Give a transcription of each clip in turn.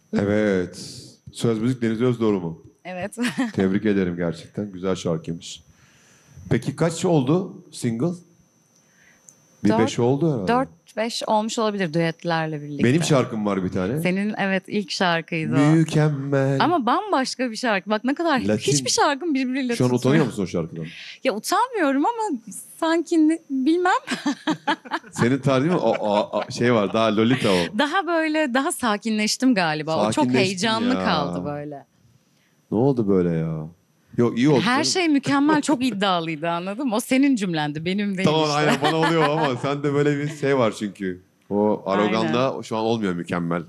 Evet. Söz müzik Deniz Özdoğru mu? Evet. Tebrik ederim gerçekten. Güzel şarkıymış. Peki kaç oldu single? Bir 5 oldu herhalde. 4-5 olmuş olabilir düetlerle birlikte. Benim şarkım var bir tane. Senin evet ilk şarkıydı o. Mükemmel. Ama bambaşka bir şarkı. Bak ne kadar Latin. hiçbir şarkım birbiriyle Şu an tutmuyor. utanıyor musun o şarkıdan? Ya utanmıyorum ama sanki bilmem. Senin tarzın mı? Şey var daha Lolita o. Daha böyle daha sakinleştim galiba. O çok Sakinleştin heyecanlı ya. kaldı böyle. Ne oldu böyle ya? Yok iyi oldu. Her canım. şey mükemmel, çok iddialıydı anladın mı? O senin cümlendi, benim değil Tamam işte. aynen bana oluyor ama sende böyle bir şey var çünkü. O aroganda şu an olmuyor mükemmel.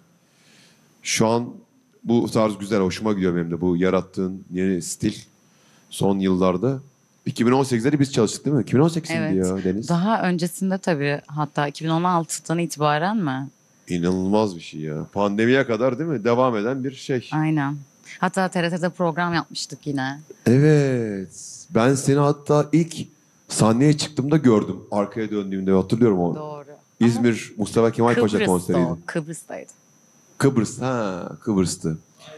Şu an bu tarz güzel, hoşuma gidiyor benim de bu yarattığın yeni stil son yıllarda. 2018'leri biz çalıştık değil mi? 2018'indi Evet. ya Deniz. Daha öncesinde tabii, hatta 2016'dan itibaren mi? İnanılmaz bir şey ya. Pandemiye kadar değil mi? Devam eden bir şey. Aynen. Hatta TRT'de program yapmıştık yine. Evet. Ben seni hatta ilk sahneye çıktığımda gördüm. Arkaya döndüğümde hatırlıyorum o. Doğru. İzmir Mustafa Kemal Paşa Kıbrıs'ta konseriydi. o, Kıbrıs'taydı. Kıbrıs, Kıbrıs'tı.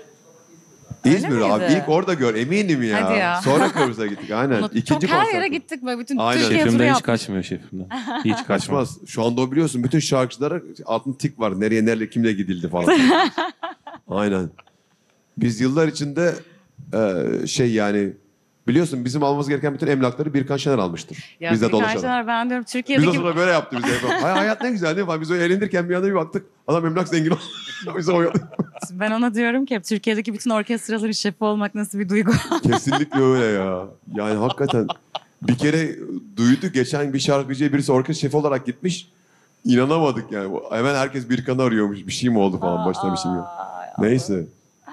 Öyle İzmir abi miydi? ilk orada gör eminim ya. Hadi ya. Sonra Kıbrıs'a gittik aynen. Unut- İkinci çok her konser. yere gittik böyle, bütün Aynen. Türkiye turu Şefimden hiç yaptık. kaçmıyor şefimden. Hiç kaçmaz. Kaçmaz. Şu anda o biliyorsun bütün şarkıcılara altın tik var. Nereye nerede kimle gidildi falan. Aynen. Biz yıllar içinde şey yani biliyorsun bizim almamız gereken bütün emlakları Birkan Şener almıştır. Ya Biz de birkaç dolaşalım. şeyler ben diyorum Biz de Türkiye'deki... sonra böyle yaptı bize. Hayat ne güzel değil mi? Biz o eğlenirken bir anda bir baktık. Adam emlak zengin oldu. Bize o Ben ona diyorum ki hep Türkiye'deki bütün orkestraların şefi olmak nasıl bir duygu. Kesinlikle öyle ya. Yani hakikaten bir kere duydu geçen bir şarkıcıya birisi orkestra şefi olarak gitmiş. İnanamadık yani. Hemen herkes Birkan'ı arıyormuş. Bir şey mi oldu falan. Başına bir şey mi yok. Neyse.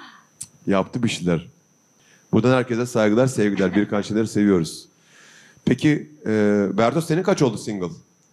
Yaptı bir şeyler. Buradan herkese saygılar, sevgiler. Birkan Şener'i seviyoruz. Peki Berto senin kaç oldu single?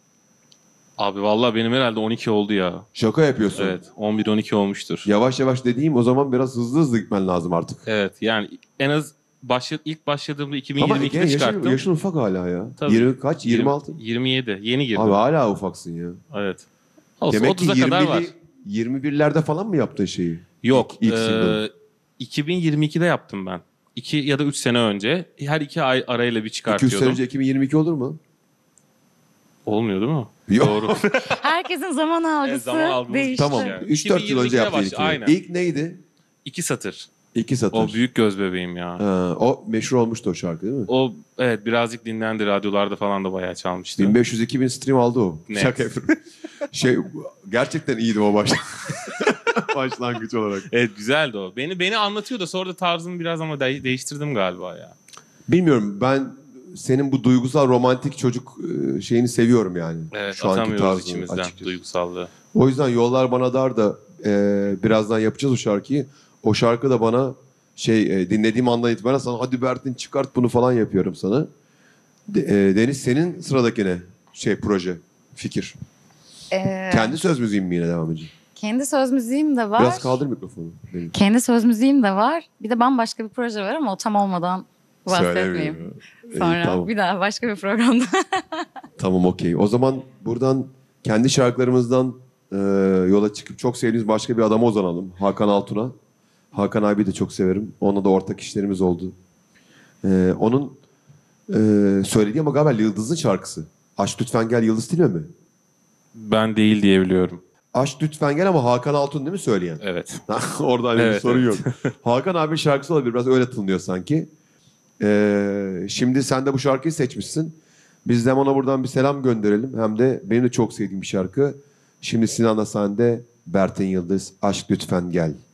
Abi vallahi benim herhalde 12 oldu ya. Şaka yapıyorsun. Evet 11-12 olmuştur. Yavaş yavaş dediğim o zaman biraz hızlı hızlı gitmen lazım artık. Evet yani en az ilk başladığımda Ama 2022'de çıkarttım. yaşın ufak hala ya. Tabii. 20 kaç? 26? 27 yeni girdim. Abi hala ufaksın ya. Evet. Olsun, Demek ki 30'a kadar var. 21'lerde falan mı yaptın şeyi? Yok. İlk single. 2022'de yaptım ben. 2 ya da 3 sene önce. Her 2 ay arayla bir 2-3 çıkartıyordum. sene önce 2022 olur mu? Olmuyor değil mi? Yok. Doğru. Herkesin zaman algısı zaman algımız değişti. Tamam. Yani. 3-4 yıl önce 2022'de yaptın başladı, ilkini. aynen. İlk neydi? 2 satır. 2 satır. O büyük göz bebeğim ya. O meşhur olmuştu o şarkı değil mi? O evet birazcık dinlendi. Radyolarda falan da bayağı çalmıştı. 1500-2000 stream aldı o. Net. Şaka yapıyorum. Gerçekten iyiydi o başlangıç olarak. Evet güzeldi o. Beni anlatıyor da sonra da tarzımı biraz ama değiştirdim galiba ya. Bilmiyorum ben senin bu duygusal romantik çocuk şeyini seviyorum yani. Evet Şu anki atamıyoruz tarzını içimizden açıkçası. duygusallığı. O yüzden Yollar Bana Dar da birazdan yapacağız o şarkıyı. O şarkı da bana dinlediğim andan itibaren sana hadi Bertin çıkart bunu falan yapıyorum sana. Deniz senin sıradaki ne? Proje, fikir. Kendi söz müziğin mi yine devam edecek? Kendi söz müziğim de var. Biraz kaldır mikrofonu. Deniz. Kendi söz müziğim de var. Bir de bambaşka bir proje var ama o tam olmadan bahsetmeyeyim. Söylemiyorum. Sonra tamam. bir daha başka bir programda. Tamam okey. O zaman buradan kendi şarkılarımızdan yola çıkıp çok sevdiğimiz başka bir adama uzanalım. Hakan Altun'a. Hakan abi de çok severim. Onunla da ortak işlerimiz oldu. Onun söylediği ama galiba Yıldız'ın şarkısı. Aşk Lütfen Gel Yıldız değil mi? Ben değil diye biliyorum. Aşk Lütfen Gel ama Hakan Altun değil mi söyleyen? Evet. Orada hani bir Evet, sorun evet. yok. Hakan abi şarkısı olabilir. Biraz öyle tınlıyor sanki. Şimdi sen de bu şarkıyı seçmişsin. Biz de ona buradan bir selam gönderelim. Hem de benim de çok sevdiğim bir şarkı. Şimdi Sinan'la sen de Bertin Yıldız Aşk Lütfen Gel.